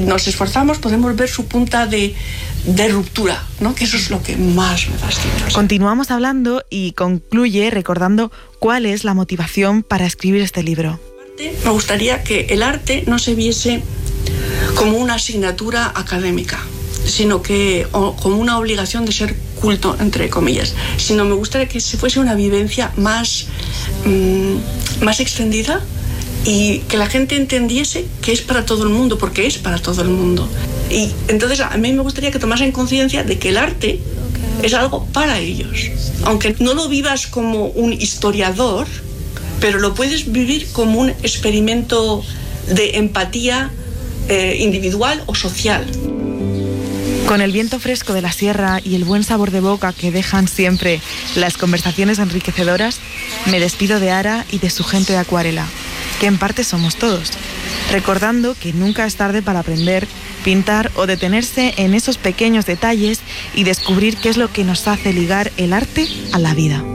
nos esforzamos podemos ver su punta de ruptura, ¿no? Que eso es lo que más me fascina. Continuamos hablando y concluye recordando cuál es la motivación para escribir este libro. Me gustaría que el arte no se viese como una asignatura académica, sino que como una obligación de ser culto, entre comillas, sino me gustaría que se fuese una vivencia más extendida y que la gente entendiese que es para todo el mundo, porque es para todo el mundo. Y entonces a mí me gustaría que tomasen conciencia de que el arte es algo para ellos. Aunque no lo vivas como un historiador, pero lo puedes vivir como un experimento de empatía individual o social. Con el viento fresco de la sierra y el buen sabor de boca que dejan siempre las conversaciones enriquecedoras, me despido de Ara y de su gente de Acuarela, que en parte somos todos, recordando que nunca es tarde para aprender, pintar o detenerse en esos pequeños detalles y descubrir qué es lo que nos hace ligar el arte a la vida.